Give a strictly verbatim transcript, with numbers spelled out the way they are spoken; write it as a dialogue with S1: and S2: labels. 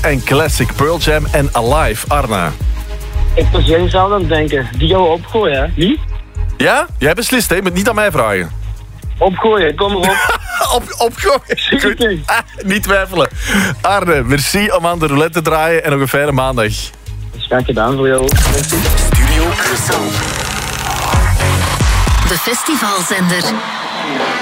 S1: en Classic, Pearl Jam en Alive. Arne.
S2: Ik was jij zelf aan het denken. Die gaan we opgooien, hè? Niet?
S1: Ja? Jij beslist, hè? Je moet niet aan mij vragen.
S2: Opgooien, kom erop.
S1: Op, opgooien. Goed. Ah, niet twijfelen. Arne, merci om aan de roulette te draaien en nog een fijne maandag.
S2: Dat is graag gedaan voor jou.
S3: Studio Brussel. De festivalzender.